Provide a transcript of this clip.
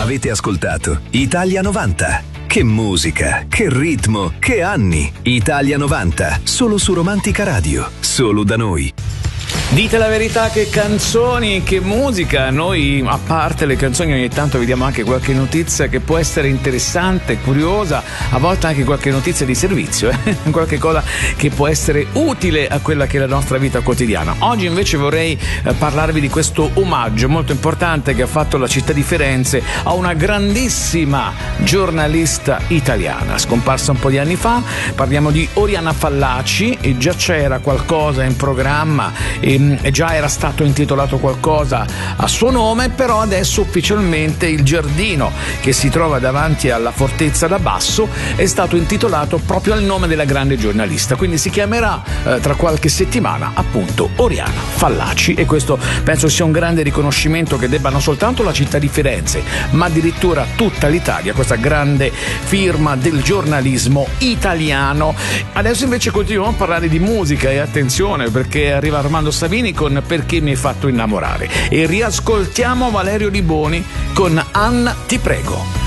Avete ascoltato Italia 90. Che musica, che ritmo, che anni. Italia 90, solo su Romantica Radio, solo da noi. Dite la verità, che canzoni, che musica. Noi, a parte le canzoni, ogni tanto vediamo anche qualche notizia che può essere interessante, curiosa, a volte anche qualche notizia di servizio, qualche cosa che può essere utile a quella che è la nostra vita quotidiana. Oggi invece vorrei parlarvi di questo omaggio molto importante che ha fatto la città di Firenze a una grandissima giornalista italiana, scomparsa un po' di anni fa. Parliamo di Oriana Fallaci, e già c'era qualcosa in programma e già era stato intitolato qualcosa a suo nome, però adesso ufficialmente il giardino che si trova davanti alla Fortezza da Basso è stato intitolato proprio al nome della grande giornalista, quindi si chiamerà tra qualche settimana appunto Oriana Fallaci, e questo penso sia un grande riconoscimento che debba non soltanto la città di Firenze ma addirittura tutta l'Italia, questa grande firma del giornalismo italiano. Adesso invece continuiamo a parlare di musica, e attenzione perché arriva Armando Savini con Perché mi hai fatto innamorare, e riascoltiamo Valerio Liboni con Anna ti prego.